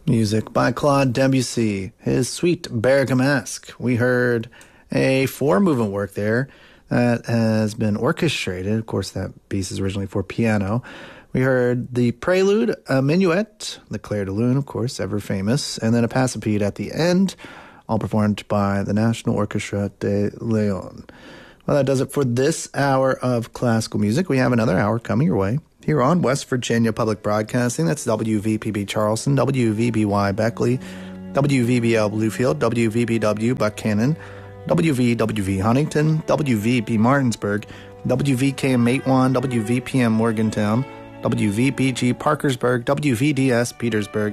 Music by Claude Debussy, his Suite Bergamasque. We heard a four-movement work there that has been orchestrated. Of course, that piece is originally for piano. We heard the Prelude, a Minuet, the Clair de Lune, of course, ever famous, and then a Passipede at the end, all performed by the National Orchestra de Leon. Well, that does it for this hour of classical music. We have another hour coming your way here on West Virginia Public Broadcasting. That's WVPB Charleston, WVBY Beckley, WVBL Bluefield, WVBW Buchanan, WVWV Huntington, WVB Martinsburg, WVKM Matewan, WVPM Morgantown, WVPG Parkersburg, WVDS Petersburg,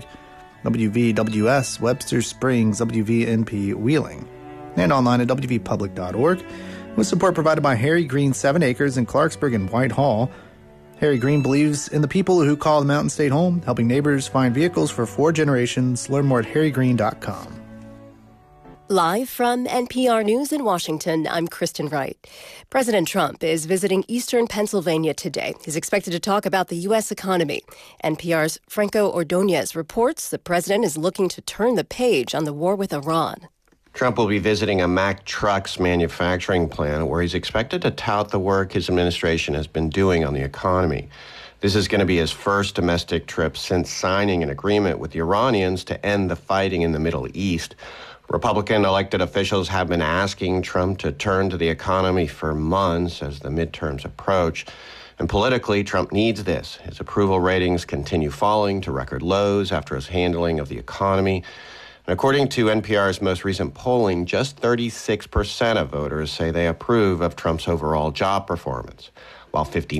WVWS Webster Springs, WVNP Wheeling, and online at wvpublic.org, with support provided by Harry Green 7 Acres in Clarksburg and Whitehall. Harry Green believes in the people who call the Mountain State home, helping neighbors find vehicles for 4 generations. Learn more at harrygreen.com. Live from NPR News in Washington, I'm Kristen Wright. President Trump is visiting eastern Pennsylvania today. He's expected to talk about the U.S. economy. NPR's Franco Ordonez reports the president is looking to turn the page on the war with Iran. Trump will be visiting a Mack Trucks manufacturing plant where he's expected to tout the work his administration has been doing on the economy. This is going to be his first domestic trip since signing an agreement with the Iranians to end the fighting in the Middle East. Republican elected officials have been asking Trump to turn to the economy for months as the midterms approach. And politically, Trump needs this. His approval ratings continue falling to record lows after his handling of the economy. And according to NPR's most recent polling, just 36% of voters say they approve of Trump's overall job performance, while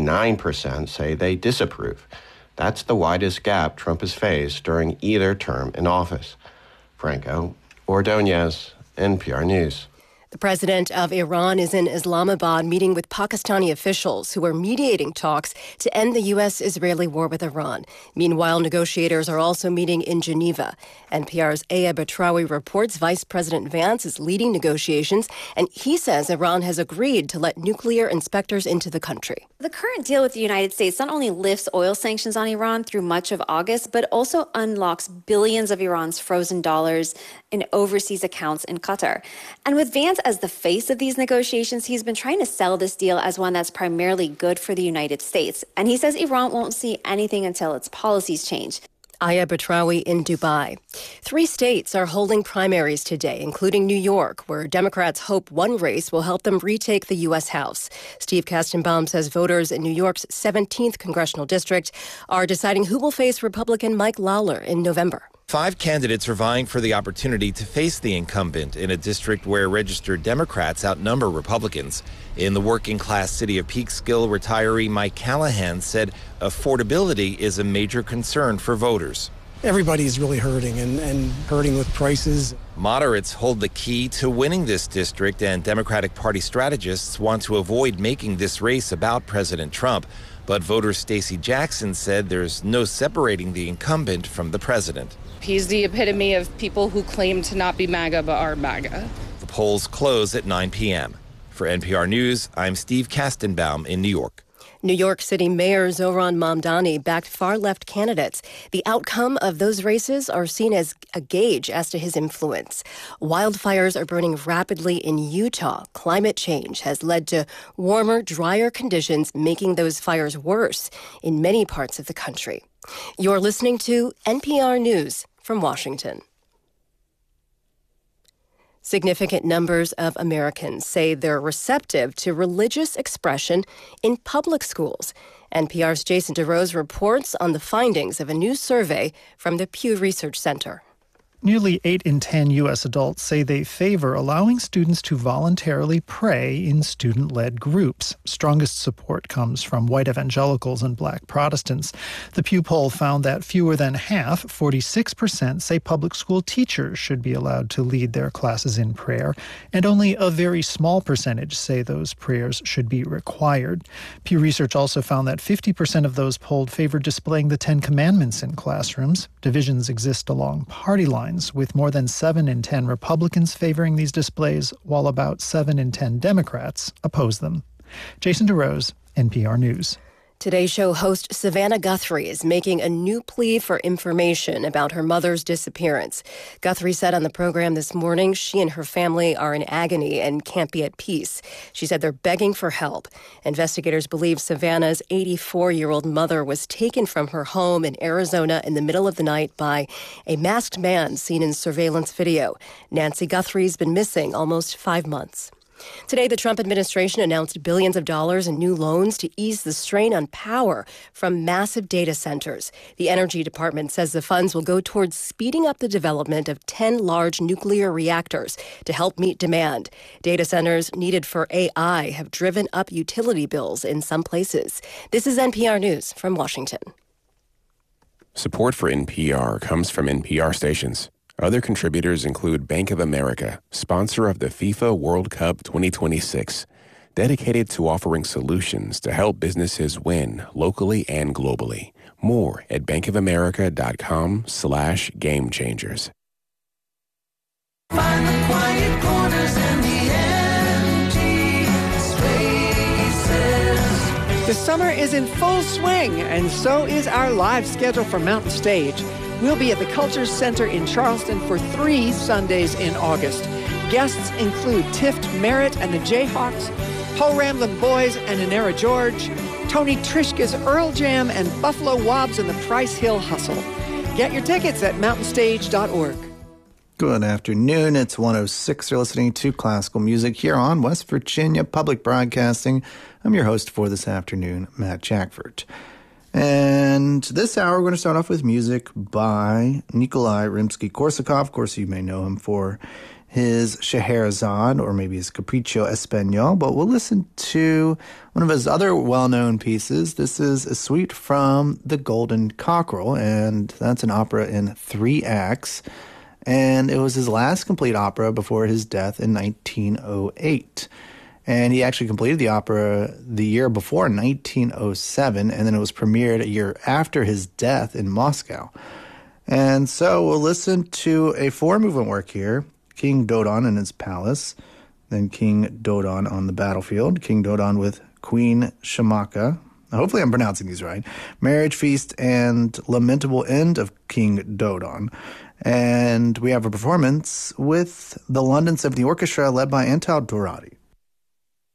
59% say they disapprove. That's the widest gap Trump has faced during either term in office. Franco Ordonez, NPR News. The president of Iran is in Islamabad meeting with Pakistani officials who are mediating talks to end the U.S.-Israeli war with Iran. Meanwhile, negotiators are also meeting in Geneva. NPR's Aya Batrawi reports Vice President Vance is leading negotiations, and he says Iran has agreed to let nuclear inspectors into the country. The current deal with the United States not only lifts oil sanctions on Iran through much of August, but also unlocks billions of Iran's frozen dollars in overseas accounts in Qatar. And with Vance as the face of these negotiations, he's been trying to sell this deal as one that's primarily good for the United States. And he says Iran won't see anything until its policies change. Aya Batrawi in Dubai. 3 states are holding primaries today, including New York, where Democrats hope one race will help them retake the U.S. House. Steve Kastenbaum says voters in New York's 17th congressional district are deciding who will face Republican Mike Lawler in November. 5 candidates are vying for the opportunity to face the incumbent in a district where registered Democrats outnumber Republicans. In the working-class city of Peekskill, retiree Mike Callahan said affordability is a major concern for voters. Everybody is really hurting and hurting with prices. Moderates hold the key to winning this district, and Democratic Party strategists want to avoid making this race about President Trump. But voter Stacey Jackson said there's no separating the incumbent from the president. He's the epitome of people who claim to not be MAGA but are MAGA. The polls close at 9 p.m. For NPR News, I'm Steve Kastenbaum in New York. New York City Mayor Zohran Mamdani backed far-left candidates. The outcome of those races are seen as a gauge as to his influence. Wildfires are burning rapidly in Utah. Climate change has led to warmer, drier conditions, making those fires worse in many parts of the country. You're listening to NPR News from Washington. Significant numbers of Americans say they're receptive to religious expression in public schools. NPR's Jason DeRose reports on the findings of a new survey from the Pew Research Center. Nearly 8 in 10 U.S. adults say they favor allowing students to voluntarily pray in student-led groups. Strongest support comes from white evangelicals and black Protestants. The Pew poll found that fewer than half, 46%, say public school teachers should be allowed to lead their classes in prayer, and only a very small percentage say those prayers should be required. Pew Research also found that 50% of those polled favored displaying the 10 Commandments in classrooms. Divisions exist along party lines, with more than 7 in 10 Republicans favoring these displays, while about 7 in 10 Democrats oppose them. Jason DeRose, NPR News. Today's show host Savannah Guthrie is making a new plea for information about her mother's disappearance. Guthrie said on the program this morning she and her family are in agony and can't be at peace. She said they're begging for help. Investigators believe Savannah's 84-year-old mother was taken from her home in Arizona in the middle of the night by a masked man seen in surveillance video. Nancy Guthrie's been missing almost 5 months. Today, the Trump administration announced billions of dollars in new loans to ease the strain on power from massive data centers. The Energy Department says the funds will go towards speeding up the development of 10 large nuclear reactors to help meet demand. Data centers needed for AI have driven up utility bills in some places. This is NPR News from Washington. Support for NPR comes from NPR stations. Other contributors include Bank of America, sponsor of the FIFA World Cup 2026, dedicated to offering solutions to help businesses win locally and globally. More at bankofamerica.com/gamechangers. Find the quiet corners and the empty spaces. The summer is in full swing, and so is our live schedule for Mountain Stage. We'll be at the Culture Center in Charleston for 3 Sundays in August. Guests include Tift Merritt and the Jayhawks, Paul Ramblin' Boys and Inera George, Tony Trishka's Earl Jam, and Buffalo Wobbs and the Price Hill Hustle. Get your tickets at mountainstage.org. Good afternoon. It's 1:06. You're listening to classical music here on West Virginia Public Broadcasting. I'm your host for this afternoon, Matt Jackford. And this hour, we're going to start off with music by Nikolai Rimsky-Korsakov. Of course, you may know him for his Scheherazade or maybe his Capriccio Espagnol, but we'll listen to one of his other well-known pieces. This is a suite from The Golden Cockerel, and that's an opera in 3 acts. And it was his last complete opera before his death in 1908. And he actually completed the opera the year before, 1907, and then it was premiered a year after his death in Moscow. And so we'll listen to a 4-movement work here, King Dodon in his palace, then King Dodon on the battlefield, King Dodon with Queen Shamaka. Hopefully I'm pronouncing these right. Marriage Feast and Lamentable End of King Dodon. And we have a performance with the London Symphony Orchestra led by Antal Dorati.